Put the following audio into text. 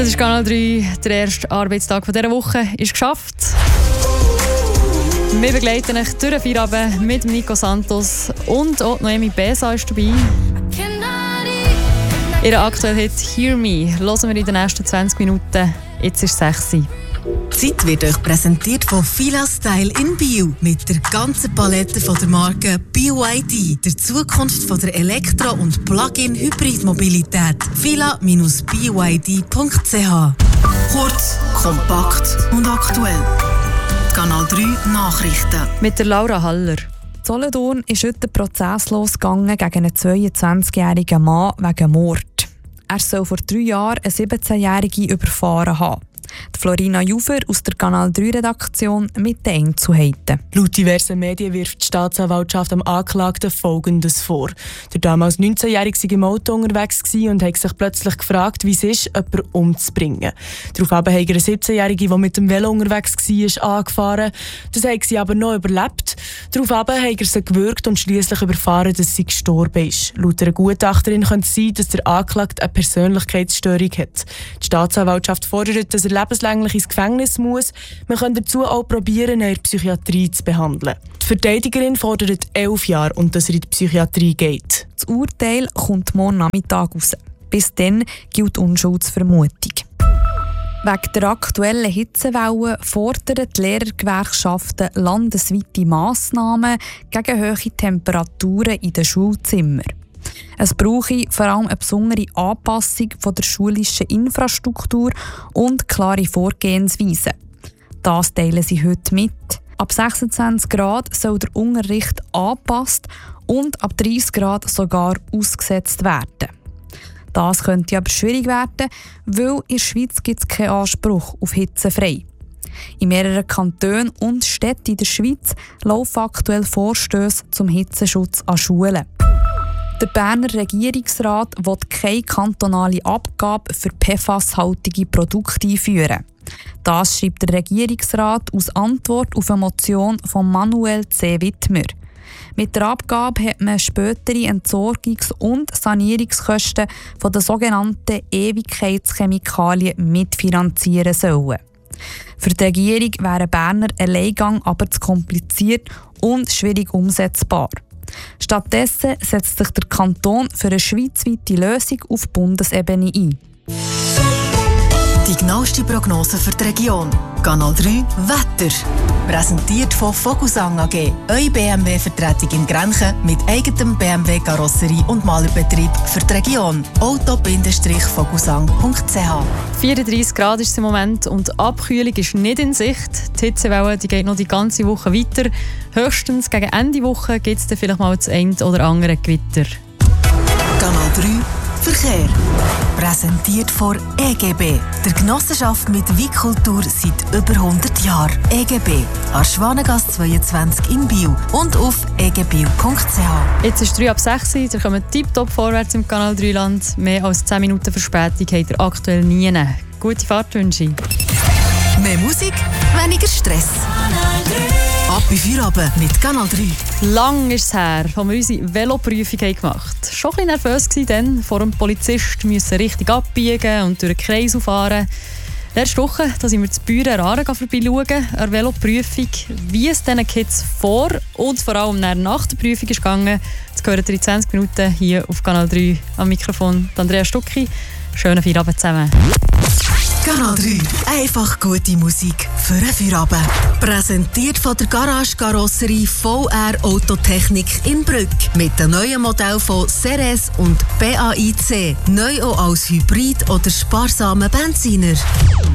Das ist Kanal 3, der erste Arbeitstag dieser Woche ist geschafft. Wir begleiten euch durch den Feierabend mit Nico Santos und auch Noemi Besa ist dabei. Ihr aktueller Hit «Hear Me» hören wir in den nächsten 20 Minuten. Jetzt ist es 6 Uhr. Die Zeit wird euch präsentiert von Fila Style in Bio. Mit der ganzen Palette von der Marke BYD. Der Zukunft von der Elektro- und Plug-in-Hybrid-Mobilität. fila-byd.ch. Kurz, kompakt und aktuell. Kanal 3 Nachrichten. Mit der Laura Haller. In Solothurn ist heute ein Prozess losgegangen gegen einen 22-jährigen Mann wegen Mord. Er soll vor 3 Jahren eine 17-jährige überfahren haben. Die Florina Juver aus der Kanal 3-Redaktion mit den Einzelheiten. Laut diversen Medien wirft die Staatsanwaltschaft am Anklagten Folgendes vor. Der damals 19-Jährige war im Auto unterwegs und hat sich plötzlich gefragt, wie es ist, jemanden umzubringen. Daraufhin hat er eine 17-Jährige, die mit dem Velo unterwegs war, angefahren. Das hat sie aber noch überlebt. Daraufhin hat er sie gewürgt und schliesslich überfahren, dass sie gestorben ist. Laut einer Gutachterin könnte es sein, dass der Anklagte eine Persönlichkeitsstörung hat. Die Staatsanwaltschaft fordert, dass er lebenslänglich ins Gefängnis muss. Man kann dazu auch probieren, ihn in der Psychiatrie zu behandeln. Die Verteidigerin fordert 11 Jahre und dass er in die Psychiatrie geht. Das Urteil kommt morgen Nachmittag raus. Bis dann gilt Unschuldsvermutung. Wegen der aktuellen Hitzewelle fordern die Lehrergewerkschaften landesweite Massnahmen gegen hohe Temperaturen in den Schulzimmern. Es brauche vor allem eine besondere Anpassung von der schulischen Infrastruktur und klare Vorgehensweisen. Das teilen sie heute mit. Ab 26 Grad soll der Unterricht angepasst und ab 30 Grad sogar ausgesetzt werden. Das könnte aber schwierig werden, weil in der Schweiz gibt es keinen Anspruch auf hitzefrei. In mehreren Kantonen und Städten in der Schweiz laufen aktuell Vorstösse zum Hitzeschutz an Schulen. Der Berner Regierungsrat will keine kantonale Abgabe für PFAS-haltige Produkte einführen. Das schreibt der Regierungsrat aus Antwort auf eine Motion von Manuel C. Wittmer. Mit der Abgabe hat man spätere Entsorgungs- und Sanierungskosten von den sogenannten Ewigkeitschemikalien mitfinanzieren sollen. Für die Regierung wäre Berner Alleingang aber zu kompliziert und schwierig umsetzbar. Stattdessen setzt sich der Kanton für eine schweizweite Lösung auf Bundesebene ein. Die genaueste Prognose für die Region. Kanal 3 Wetter. Präsentiert von Vogelsang AG. Eure BMW-Vertretung in Grenchen mit eigenem BMW-Karosserie- und Malerbetrieb für die Region. auto-vogelsang.ch. 34 Grad ist es im Moment und die Abkühlung ist nicht in Sicht. Die Hitzewelle geht noch die ganze Woche weiter. Höchstens gegen Ende Woche gibt es dann vielleicht mal das eine oder andere Gewitter. Kanal 3 Verkehr. Präsentiert von EGB, der Genossenschaft mit Weitkultur seit über 100 Jahren. EGB, an Schwanengasse 22 in Biel und auf egbio.ch. Jetzt ist 3 ab 6 Uhr, ihr kommt tiptop vorwärts im Kanal 3 Land. Mehr als 10 Minuten Verspätung habt ihr aktuell nie. Gute Fahrt wünsche ich. Mehr Musik, weniger Stress. Ab in Feierabend mit Kanal 3. Lang ist es her, als wir unsere Veloprüfung gemacht haben. Schon ein bisschen nervös war dann, vor dem Polizist müssen richtig abbiegen und durch den Kreis fahren. Letzte Woche da sind wir zu Büren Aare vorbeischauen, an der Veloprüfung. Wie es diesen Kids vor und vor allem nach der Prüfung ist gegangen, das gehört in 20 Minuten hier auf Kanal 3. Am Mikrofon Andrea Stucki. Schönen Feierabend zusammen. Kanal 3. Einfach gute Musik für einen Feierabend. Präsentiert von der Garage-Karosserie VR Autotechnik in Brügg. Mit dem neuen Modell von Ceres und BAIC. Neu auch als Hybrid oder sparsamer Benziner.